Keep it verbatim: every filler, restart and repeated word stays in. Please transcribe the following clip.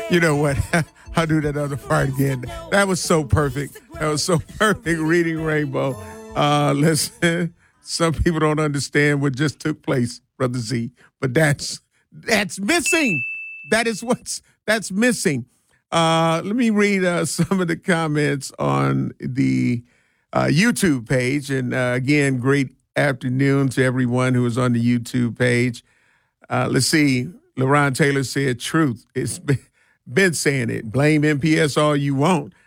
You know what? I'll do that other part again. That was so perfect. That was so perfect reading Rainbow. Uh, listen, some people don't understand what just took place, Brother Z, but that's that's missing. That is what's that's missing. Uh, let me read uh, some of the comments on the uh, YouTube page. And uh, again, great afternoon to everyone who is on the YouTube page. Uh, let's see. LaRon Taylor said truth. It's been, been saying it. Blame M P S all you want.